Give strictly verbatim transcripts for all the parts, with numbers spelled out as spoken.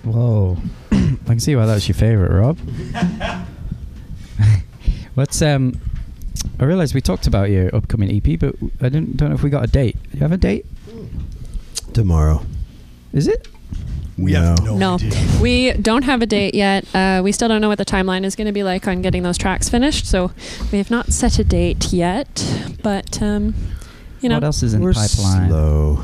Whoa. I can see why that's your favorite, Rob. What's um I realized we talked about your upcoming E P, but I didn't don't know if we got a date. Do you have a date? Tomorrow. Is it? We no. have no, No, idea. we don't have a date yet. Uh, we still don't know what the timeline is going to be like on getting those tracks finished. So we have not set a date yet. But um, you know, What else is in We're pipeline? slow.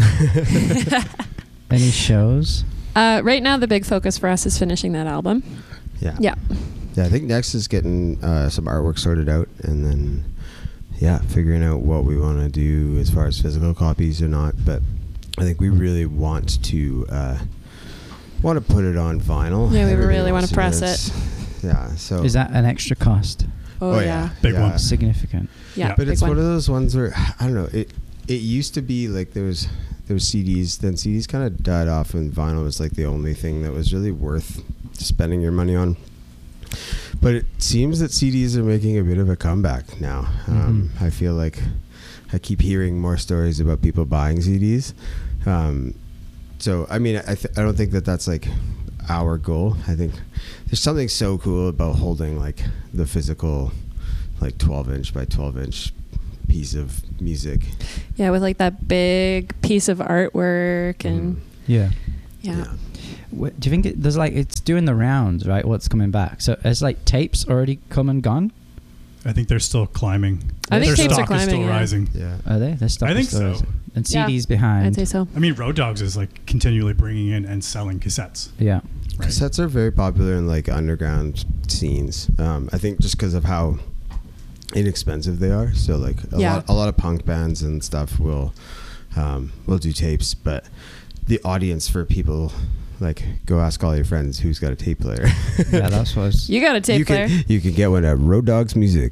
Any shows? uh, right now the big focus for us is finishing that album. Yeah. Yeah. Yeah, I think next is getting uh, some artwork sorted out, and then, yeah, figuring out what we want to do as far as physical copies or not. But I think we really want to uh, want to put it on vinyl. Yeah, we Everybody really wants wanna press it. Yeah, so Is that an extra cost? Oh, Oh, yeah. yeah. Big Yeah. one. Significant. Yeah. Yeah. But big it's one. one of those ones where I don't know. It it used to be like there was there was C Ds, then C Ds kind of died off, and vinyl was like the only thing that was really worth spending your money on. But it seems that C Ds are making a bit of a comeback now. Um, Mhm. I feel like I keep hearing more stories about people buying C Ds. Um, so I mean, I th- I don't think that that's like our goal. I think there's something so cool about holding like the physical, like twelve inch by twelve inch piece of music. Yeah, with like that big piece of artwork and Mm. Yeah. yeah. What, do you think it, there's like it's doing the rounds, right? What's coming back? So has like tapes already come and gone? I think they're still climbing. I think Their tapes are stock is climbing, still yeah. rising. Yeah. Are they? They're stuff I think is still- so. And Yeah, C Ds behind. I'd say so. I mean, Road Dogs is like continually bringing in and selling cassettes. Yeah. Right? Cassettes are very popular in like underground scenes. Um, I think just because of how inexpensive they are. So like a Yeah. lot, a lot of punk bands and stuff will um, will do tapes, but the audience for people like go ask all your friends who's got a tape player. Yeah, that's what I was, You got a tape you player. can you can get one at Road Dogs Music.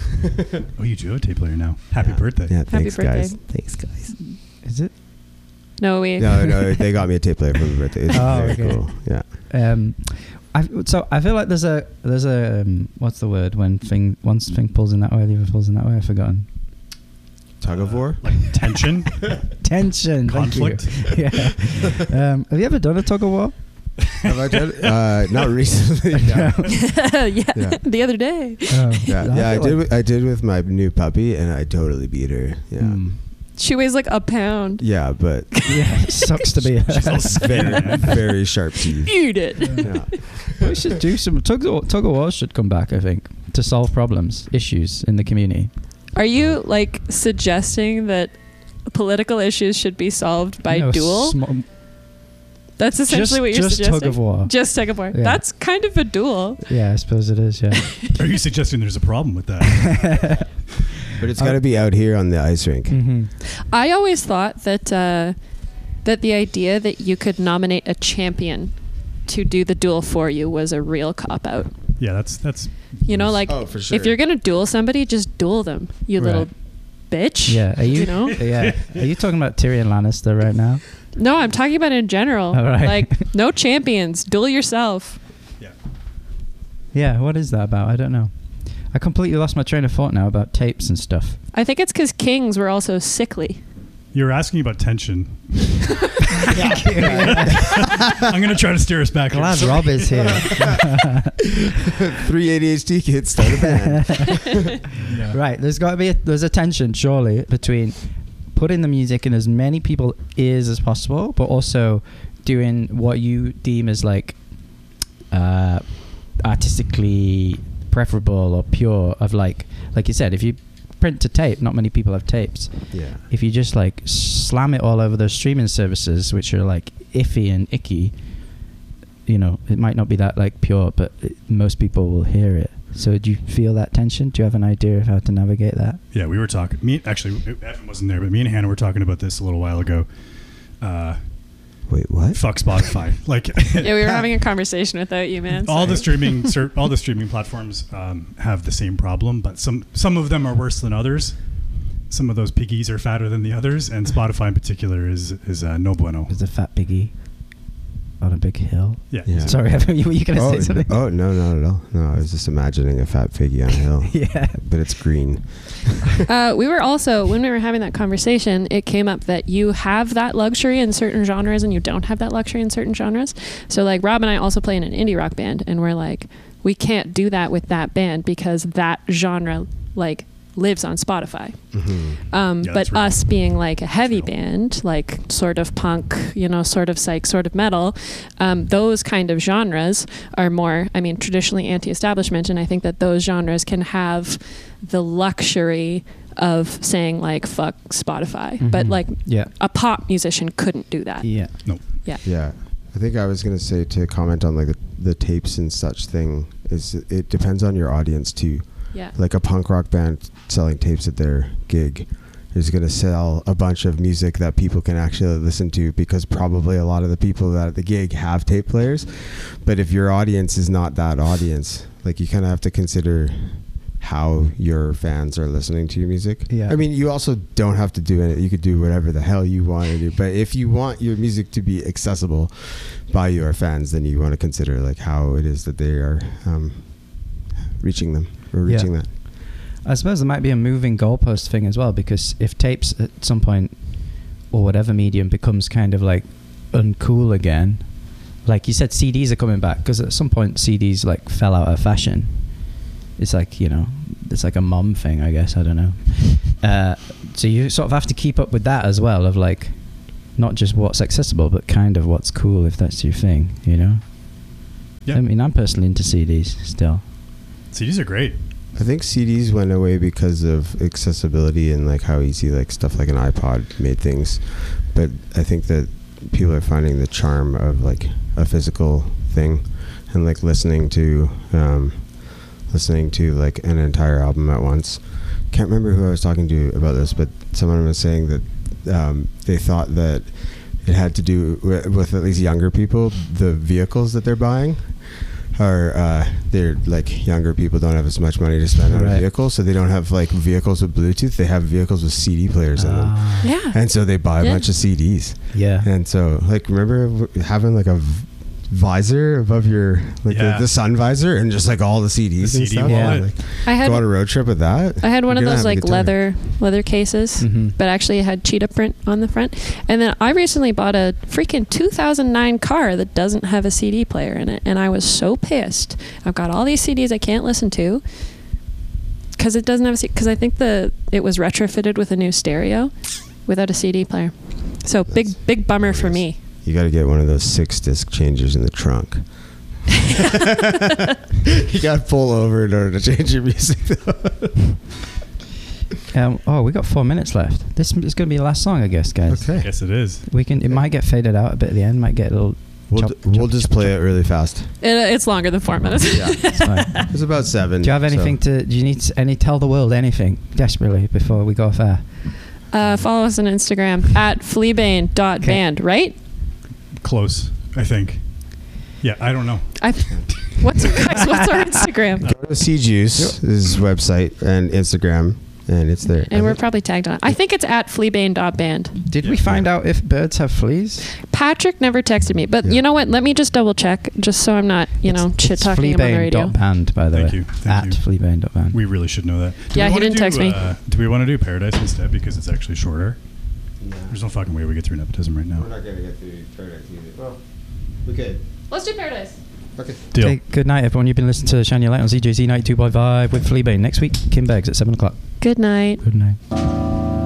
Oh, you do have a tape player now. Happy Yeah. birthday. Yeah, thanks birthday. guys. Thanks guys. is it? No, we. No, no, they got me a tape player for my birthday. It's Oh, very okay. cool. Yeah. Um, I so I feel like there's a there's a um, what's the word when thing once thing pulls in that way, the other pulls in that way. I've forgotten. Tug of war. Like tension, Tension. thank you. conflict. Yeah. Um, have you ever done a tug of war? Have I done? Uh, not recently. No. yeah, Yeah. the other day. Oh, Yeah, yeah, I feel did. like- With, I did with my new puppy, and I totally beat her. Yeah, Mm. She weighs like a pound. yeah, but Yeah, it sucks to be. She's all skinny, very, man. very sharp teeth. Eat it. Yeah. We should do some tug of, tug of war should come back. I think to solve problems, issues in the community. Are you like suggesting that political issues should be solved by No, duel? sm- That's essentially just, what you're just suggesting. tug of war. Just tug of war. Yeah. That's kind of a duel. Yeah, I suppose it is. Yeah. Are you suggesting there's a problem with that? But it's got to be out here on the ice rink. Mm-hmm. I always thought that uh, that the idea that you could nominate a champion to do the duel for you was a real cop out. Yeah, that's that's. You know, like Oh, for sure. if you're gonna duel somebody, just duel them, you Right. little bitch. Yeah. Are you? You know? Yeah. Are you talking about Tyrion Lannister right now? No, I'm talking about in general. All right. Like no champions, duel yourself. Yeah. Yeah. What is that about? I don't know. I completely lost my train of thought now about tapes and stuff. I think it's because kings were also sickly. You were asking about tension. I'm going to try to steer us back. here. Glad So- Rob is here. Three A D H D kids start a band. Yeah. Right. There's got to be a, there's a tension surely between putting the music in as many people's ears as possible, but also doing what you deem as like uh, artistically preferable or pure. Of like like you said, if you print to tape, not many people have tapes. Yeah. If you just like slam it all over those streaming services, which are like iffy and icky, you know, it might not be that like pure, but it, most people will hear it. So do you feel that tension? Do you have an idea of how to navigate that? Yeah, we were talking. Me actually, Evan wasn't there, but me and Hannah were talking about this a little while ago. Uh, Wait, what? fuck Spotify. Like, Yeah, we were having a conversation without you, man. all the Sorry. streaming, ser- all the streaming platforms um, have the same problem, but some some of them are worse than others. Some of those piggies are fatter than the others, and Spotify in particular is is uh, no bueno. Is a fat piggy? on a big hill. Yeah. Yeah. Sorry, Evan, you were you going to oh, say something? oh no, not at all. No, I was just imagining a fat piggy on a hill. Yeah. But it's green. Uh, we were also, when we were having that conversation, it came up that you have that luxury in certain genres and you don't have that luxury in certain genres. So like Rob and I also play in an indie rock band, and we're like, we can't do that with that band because that genre like lives on Spotify. Mm-hmm. Um, Yeah, but that's real. us being like a heavy real. band, like sort of punk, you know, sort of psych, sort of metal, um, those kind of genres are more, I mean, traditionally anti-establishment. And I think that those genres can have the luxury of saying like, fuck Spotify. But Mhm. like Yeah. a pop musician couldn't do that. Yeah. Yeah. Yeah. I think I was going to say to comment on like the, the tapes and such thing is it depends on your audience too. Yeah. Like a punk rock band selling tapes at their gig is going to sell a bunch of music that people can actually listen to, because probably a lot of the people that at the gig have tape players. But if your audience is not that audience, like you kind of have to consider how your fans are listening to your music. Yeah. I mean, you also don't have to do it. You could do whatever the hell you want to do. But if you want your music to be accessible by your fans, then you want to consider like how it is that they are um, reaching them or Yeah. reaching that. I suppose there might be a moving goalpost thing as well, because if tapes at some point or whatever medium becomes kind of like uncool again, like you said, C Ds are coming back, because at some point C Ds like fell out of fashion. It's like, you know, it's like a mom thing, I guess. I don't know. Uh, so you sort of have to keep up with that as well, of like not just what's accessible, but kind of what's cool, if that's your thing, you know? Yeah. I mean, I'm personally into C Ds still. C Ds are great. I think C Ds went away because of accessibility and like how easy like stuff like an iPod made things. But I think that people are finding the charm of like a physical thing and like listening to um, listening to like an entire album at once. Can't remember who I was talking to about this, but someone was saying that um, they thought that it had to do with, with at least younger people, the vehicles that they're buying. Or uh, they're like younger people don't have as much money to spend on Right. a vehicle, so they don't have like vehicles with Bluetooth. They have vehicles with C D players in them, Ah, Yeah. and so they buy a Yeah. bunch of C Ds. yeah. And so, like, remember w- having like a v- visor above your like Yeah. the, the sun visor, and just like all the C Ds The and C D stuff. wallet. Like, I had go on a road trip with that. I had one You're of gonna those have a like good time. leather leather cases, Mhm. but actually it had cheetah print on the front. And then I recently bought a freaking two thousand nine car that doesn't have a C D player in it, and I was so pissed. I've got all these C Ds I can't listen to because it doesn't have a C D. Because I think the it was retrofitted with a new stereo without a C D player. So big That's big bummer for me. You got to get one of those six disc changers in the trunk. You got to pull over in order to change your music. Um, oh, we got four minutes left. This is going to be the last song, I guess, guys. Okay. Yes, it is. We can. It might get faded out a bit at the end. Might get a little. We'll, chop, d- chop, we'll just chop, play chop. it really fast. It, it's longer than four minutes. Yeah. It's fine. It's about seven. Do you have anything so- to? Do you need s- any? Tell the world anything desperately before we go off air. Uh, follow us on Instagram at fleabane dot band, right? Close, I think. Yeah, I don't know. I, what's, guys, what's our Instagram? Go to C Juice, his website and Instagram, and it's there. And I we're think- probably tagged on it. I think it's at fleabane dot band. Did we Yeah. find out if birds have fleas? Patrick never texted me, but Yeah. you know what? Let me just double check, just so I'm not, you know, shit talking him on the radio. Band, by the Thank way. you, thank At you. fleabane dot band. We really should know that. Do Yeah, we he wanna didn't do, text me. Uh, do we want to do Paradise instead because it's actually shorter? There's no fucking way we get through nepotism right now. We're not going to get through Paradise either. Well, we could. Let's do Paradise. Okay. Deal. Okay, good night, everyone. You've been listening to Shine Your Light on C J Z ninety-two point five with Fleabane. Next week, Kim Beggs at seven o'clock. Good night. Good night.